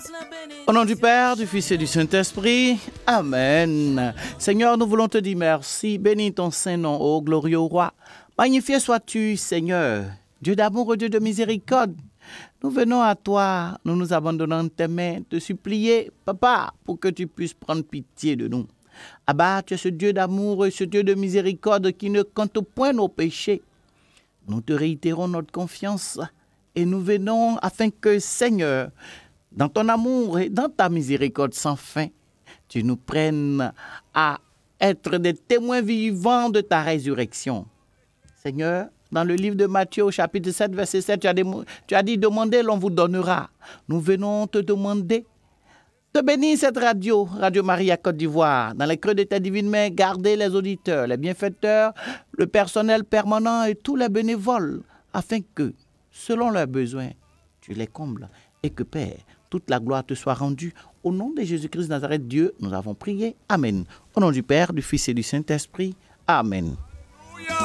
Au nom du Père, du Fils et du Saint-Esprit, Amen. Seigneur, nous voulons te dire merci. Bénis ton Saint-Nom, ô glorieux roi. Magnifié sois-tu, Seigneur, Dieu d'amour et Dieu de miséricorde. Nous venons à toi, nous nous abandonnons en tes mains, te supplier, Papa, pour que tu puisses prendre pitié de nous. Abba, tu es ce Dieu d'amour et ce Dieu de miséricorde qui ne compte point nos péchés. Nous te réitérons notre confiance et nous venons afin que, Seigneur, dans ton amour et dans ta miséricorde sans fin, tu nous prennes à être des témoins vivants de ta résurrection. Seigneur, dans le livre de Matthieu, au chapitre 7, verset 7, tu as dit, demandez, l'on vous donnera. Nous venons te demander de bénir cette radio, Radio Maria Côte d'Ivoire. Dans les creux de tes divines mains, gardez les auditeurs, les bienfaiteurs, le personnel permanent et tous les bénévoles, afin que, selon leurs besoins, tu les combles et que, Père, toute la gloire te soit rendue. Au nom de Jésus-Christ de Nazareth, Dieu, nous avons prié. Amen. Au nom du Père, du Fils et du Saint-Esprit. Amen.